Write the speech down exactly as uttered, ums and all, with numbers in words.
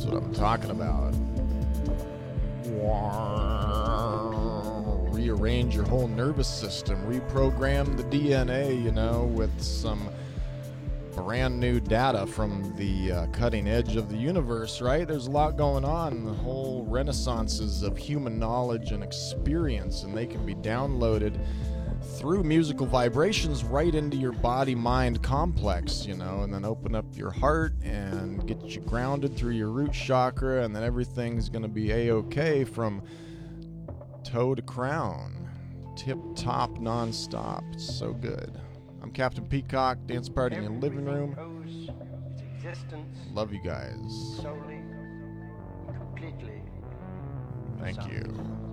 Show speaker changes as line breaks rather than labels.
what I'm talking about. Rearrange your whole nervous system, reprogram the D N A, you know, with some brand new data from the uh, cutting edge of the universe, right? There's a lot going on, the whole renaissances of human knowledge and experience, and they can be downloaded through musical vibrations right into your body-mind complex, you know, and then open up your heart and get you grounded through your root chakra, and then everything's going to be a-okay from toe to crown, tip-top, non-stop. It's so good. I'm Captain Peacock, dance party in your living room. Love you guys.
Solely, completely.
Thank you.